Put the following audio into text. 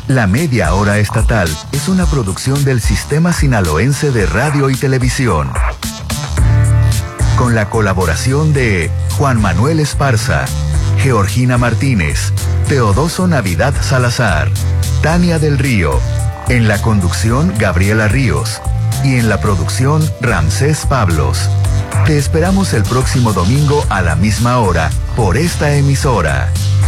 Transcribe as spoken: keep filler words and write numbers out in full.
La Media Hora Estatal es una producción del Sistema Sinaloense de Radio y Televisión. Con la colaboración de Juan Manuel Esparza, Georgina Martínez, Teodoso Navidad Salazar, Tania del Río. En la conducción, Gabriela Ríos. Y en la producción, Ramsés Pablos. Te esperamos el próximo domingo a la misma hora, por esta emisora.